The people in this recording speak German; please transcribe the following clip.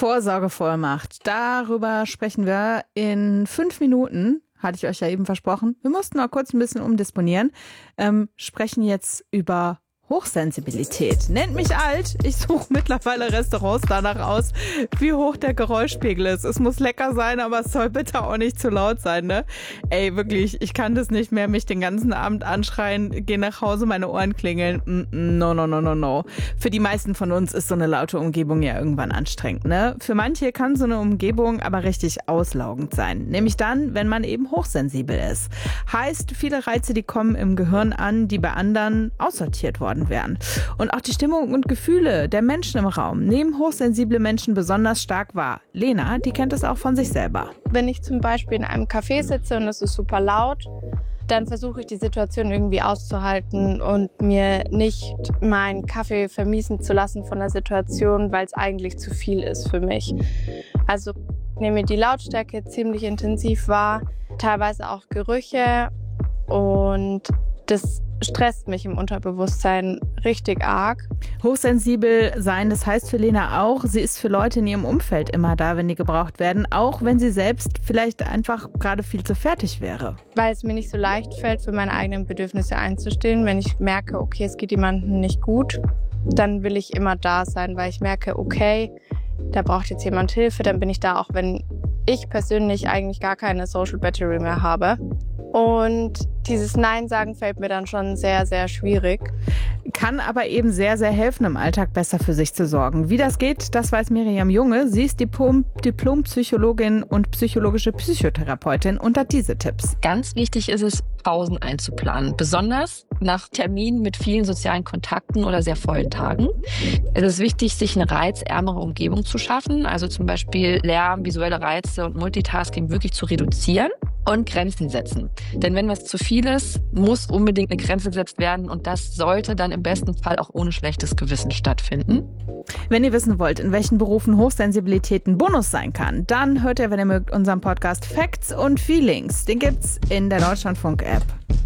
Vorsorgevollmacht. Darüber sprechen wir in 5 Minuten. Hatte ich euch ja eben versprochen. Wir mussten mal kurz ein bisschen umdisponieren. Sprechen jetzt über Hochsensibilität. Nennt mich alt. Ich suche mittlerweile Restaurants danach aus, wie hoch der Geräuschpegel ist. Es muss lecker sein, aber es soll bitte auch nicht zu laut sein, ne? Ey, wirklich, ich kann das nicht mehr, mich den ganzen Abend anschreien, geh nach Hause, meine Ohren klingeln. No. Für die meisten von uns ist so eine laute Umgebung ja irgendwann anstrengend, ne? Für manche kann so eine Umgebung aber richtig auslaugend sein. Nämlich dann, wenn man eben hochsensibel ist. Heißt, viele Reize, die kommen im Gehirn an, die bei anderen aussortiert worden werden. Und auch die Stimmung und Gefühle der Menschen im Raum nehmen hochsensible Menschen besonders stark wahr. Lena, die kennt es auch von sich selber. Wenn ich zum Beispiel in einem Café sitze und es ist super laut, dann versuche ich die Situation irgendwie auszuhalten und mir nicht meinen Kaffee vermiesen zu lassen von der Situation, weil es eigentlich zu viel ist für mich. Also ich nehme die Lautstärke ziemlich intensiv wahr, teilweise auch Gerüche, und das stresst mich im Unterbewusstsein richtig arg. Hochsensibel sein, das heißt für Lena auch, sie ist für Leute in ihrem Umfeld immer da, wenn die gebraucht werden, auch wenn sie selbst vielleicht einfach gerade viel zu fertig wäre. Weil es mir nicht so leicht fällt, für meine eigenen Bedürfnisse einzustehen. Wenn ich merke, okay, es geht jemandem nicht gut, dann will ich immer da sein, weil ich merke, okay, da braucht jetzt jemand Hilfe, dann bin ich da, auch wenn ich persönlich eigentlich gar keine Social Battery mehr habe. Und dieses Nein sagen fällt mir dann schon sehr, sehr schwierig. Kann aber eben sehr, sehr helfen, im Alltag besser für sich zu sorgen. Wie das geht, das weiß Miriam Junge. Sie ist Diplompsychologin und psychologische Psychotherapeutin und hat diese Tipps. Ganz wichtig ist es, Pausen einzuplanen, besonders nach Terminen mit vielen sozialen Kontakten oder sehr vollen Tagen. Es ist wichtig, sich eine reizärmere Umgebung zu schaffen, also zum Beispiel Lärm, visuelle Reize und Multitasking wirklich zu reduzieren und Grenzen setzen. Denn wenn was zu viel ist, muss unbedingt eine Grenze gesetzt werden, und das sollte dann im besten Fall auch ohne schlechtes Gewissen stattfinden. Wenn ihr wissen wollt, in welchen Berufen Hochsensibilität ein Bonus sein kann, dann hört ihr, wenn ihr mögt, unseren Podcast Facts und Feelings. Den gibt's in der Deutschlandfunk-App.